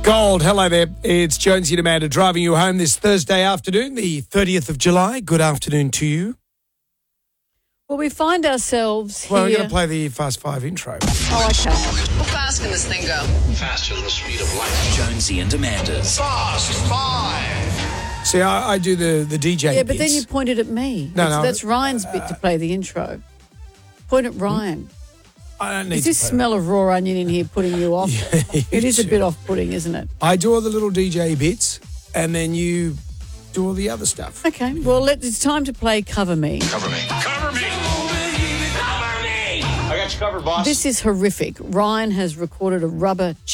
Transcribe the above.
Gold, hello there. It's Jonesy and Amanda driving you home this Thursday afternoon, the 30th of July. Good afternoon to you. Well, we find ourselves here. Well, we're going to play the Fast Five intro. Oh, okay. How fast can this thing go? Faster than the speed of light. Jonesy and Amanda's Fast Five. See, I do the DJ Yeah, but then bits. you pointed at me. No. That's Ryan's bit to play the intro. Point at Ryan. I don't need Is this to play smell of raw onion in here putting you off? you It is a too. bit off-putting, isn't it? I do all the little DJ bits, and then you do all the other stuff. Okay, well, it's time to play Cover Me. Cover me. Cover me. Cover me. I got you covered, boss. This is horrific. Ryan has recorded a rubber